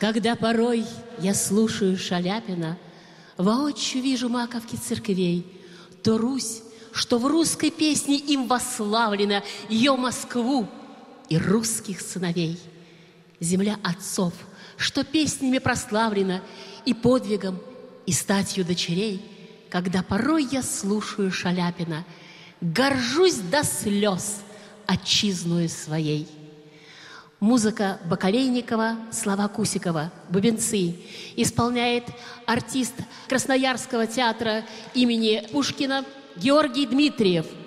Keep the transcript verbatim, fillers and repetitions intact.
Когда порой я слушаю Шаляпина, воочию вижу маковки церквей, то Русь, что в русской песне им восславлена, ее Москву и русских сыновей. Земля отцов, что песнями прославлена и подвигом, и статью дочерей. Когда порой я слушаю Шаляпина, горжусь до слез отчизною своей. Музыка Бакалейникова, слова Кусикова, бубенцы. Исполняет артист Красноярского театра имени Пушкина Георгий Дмитриев.